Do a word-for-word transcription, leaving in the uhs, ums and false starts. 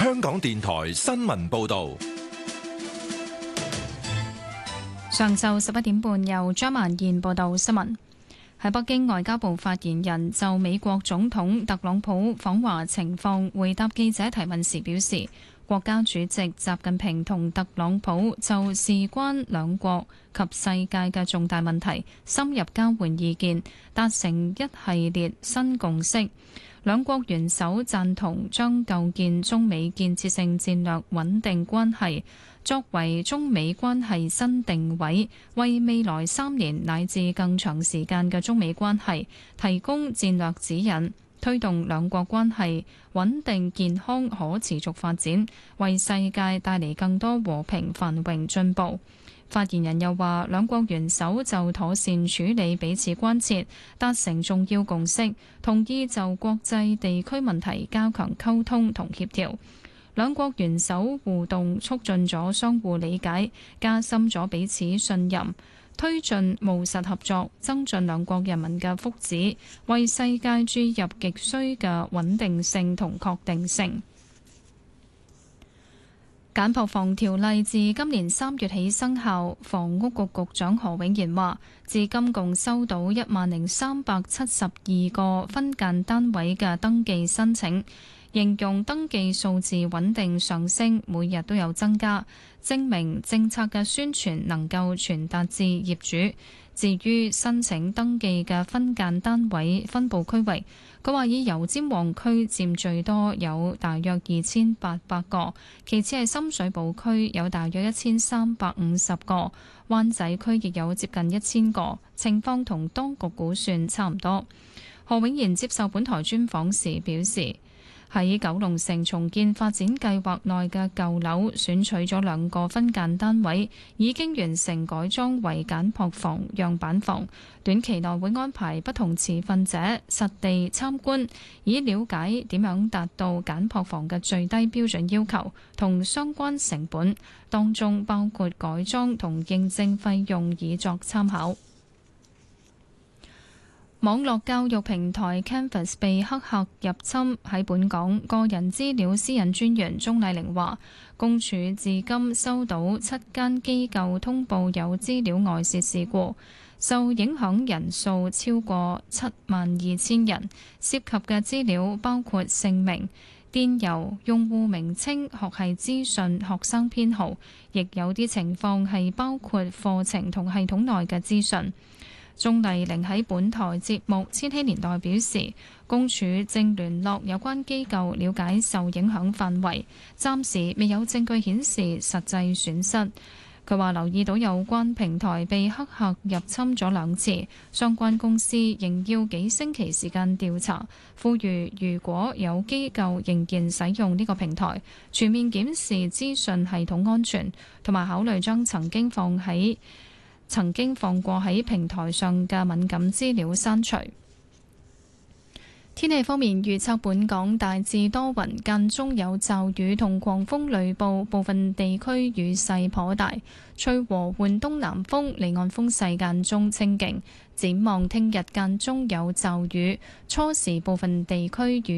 香港電台新聞報道。 上晝十一點半，由張曼燕報道新聞。喺北京，外交部發言人就美國總統特朗普訪華情況回答記者提問時表示，國家主席習近平同特朗普就事關兩國及世界嘅重大問題深入交換意見，達成一系列新共識。兩國元首贊同將構建中美建設性戰略穩定關係作為中美關係新定位，為未來三年乃至更長時間嘅中美關係提供戰略指引，推動兩國關係穩定健康可持續發展，為世界帶嚟更多和平繁榮進步。發言人又話，兩國元首就妥善處理彼此關切達成重要共識，同意就國際地區問題加強溝通同協調。兩國元首互動促進咗相互理解，加深咗彼此信任，推進務實合作，增進兩國人民嘅福祉，為世界注入極需嘅穩定性同確定性。簡樸房條例自今年三月起生效，房屋局局長何永賢話，至今共收到一萬零三百七十二個分間單位嘅登記申請，形容登記數字穩定上升，每日都有增加，證明政策嘅宣傳能夠傳達至業主。至於申請登記嘅分間單位分佈區域，佢話以油尖旺區佔最多，有大約二千八百個，其次係深水埗區有大約一千三百五十個，灣仔區亦有接近一千個，情況同當局估算差唔多。何永賢接受本台專訪時表示，喺九龍城重建發展計劃內嘅舊樓選取咗兩個分間單位，已經完成改裝為簡樸房樣板房。短期內會安排不同持份者實地參觀，以了解點樣達到簡樸房嘅最低標準要求同相關成本，當中包括改裝同認證費用，以作參考。網絡教育平台 Canvas 被黑客入侵，喺本港個人資料私隱專員鍾麗玲話，公署至今收到七間機構通報有資料外泄事故，受影響人數超過七萬二千人，涉及嘅資料包括姓名、電郵、用戶名稱、學系資訊、學生編號，亦有啲情況係包括課程同系統內嘅資訊。鍾麗玲喺本台節目《千禧年代》表示，公署正聯絡有關機構了解受影響範圍，暫時未有證據顯示實際損失。佢話留意到有關平台被黑客入侵咗兩次，相關公司仍要幾星期時間調查，呼籲如果有機構仍然使用呢個平台，全面檢視資訊系統安全，同埋考慮將曾經放喺曾經放過喺平台上嘅敏感資料刪除。天氣方面預測，本港大致多雲，間中有驟雨同狂風雷暴，部分地區雨勢頗大，吹和緩東南風，離岸風勢間中清勁。展望聽日間中有驟雨，初時部分地區雨